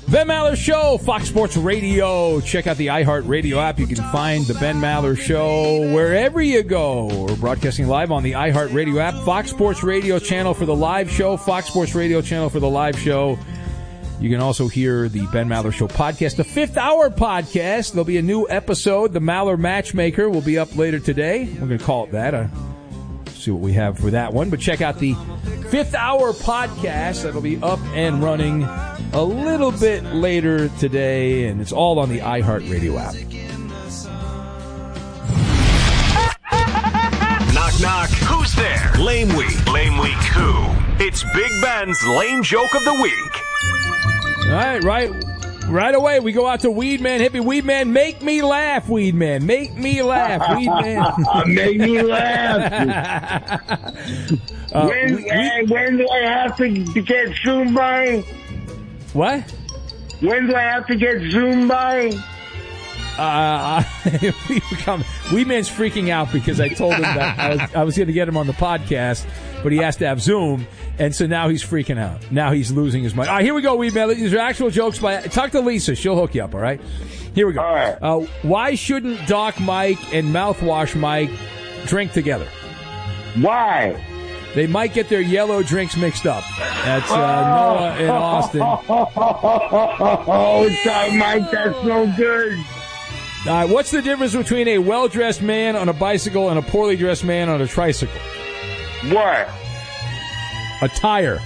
Ben Maller Show, Fox Sports Radio. Check out the iHeartRadio app. You can find the Ben Maller Show wherever you go. We're broadcasting live on the iHeartRadio app. Fox Sports Radio channel for the live show. Fox Sports Radio channel for the live show. You can also hear the Ben Maller Show podcast, the 5th Hour podcast. There'll be a new episode. The Maller Matchmaker will be up later today. We're going to call it that. See what we have for that one. But check out the 5th Hour podcast. That'll be up and running a little bit later today, and it's all on the iHeartRadio app. Knock, knock. Who's there? Lame week. Lame week who? It's Big Ben's Lame Joke of the Week. All right away. We go out to Weedman Hippie. Weedman, make me laugh, Weedman. Make me laugh, Weedman. Make me laugh. When do I have to get zoomed by? What? When do I have to get zoomed by? Weedman's freaking out because I told him that I was going to get him on the podcast, but he has to have Zoom, and so now he's freaking out. Now he's losing his mind. All right, here we go, Weedman. These are actual jokes. Talk to Lisa. She'll hook you up, all right? Here we go. All right. Why shouldn't Doc Mike and Mouthwash Mike drink together? Why? They might get their yellow drinks mixed up. That's Noah in Austin. Oh, Doc Mike, that's no good. What's the difference between a well-dressed man on a bicycle and a poorly dressed man on a tricycle? What? A tire.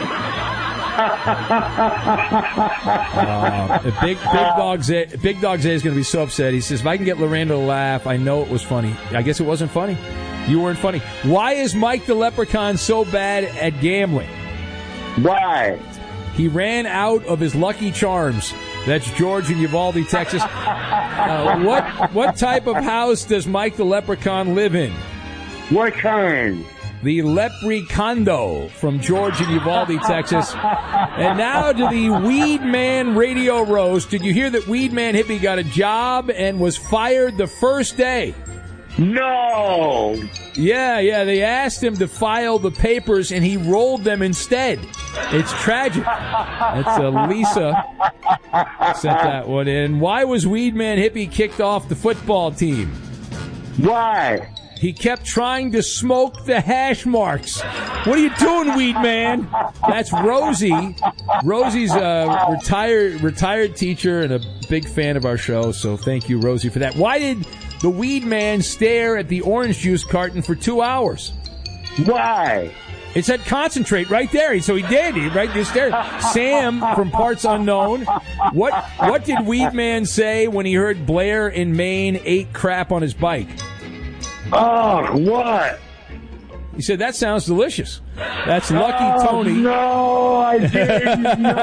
Big Dog Zay is going to be so upset. He says, if I can get Loranda to laugh, I know it was funny. I guess it wasn't funny. You weren't funny. Why is Mike the Leprechaun so bad at gambling? Why? He ran out of his Lucky Charms. That's George in Uvalde, Texas. What type of house does Mike the Leprechaun live in? What kind? The Leprecondo from George in Uvalde, Texas. And now to the Weedman Radio Roast. Did you hear that Weedman Hippie got a job and was fired the first day? No. Yeah. They asked him to file the papers, and he rolled them instead. It's tragic. That's Lisa sent that one in. Why was Weedman Hippie kicked off the football team? Why? He kept trying to smoke the hash marks. What are you doing, Weedman? That's Rosie. Rosie's a retired teacher and a big fan of our show, so thank you, Rosie, for that. Why did the Weedman stare at the orange juice carton for 2 hours? Why? It said concentrate right there. So he did. He right just there. Sam from Parts Unknown. What did Weedman say when he heard Blair in Maine ate crap on his bike? Oh, what? He said, that sounds delicious. That's Lucky Tony. No, I didn't.